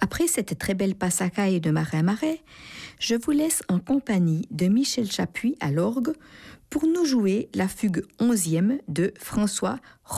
Après cette très belle passacaille de Marin Marais, je vous laisse en compagnie de Michel Chapuis à l'orgue pour nous jouer la fugue 11e de François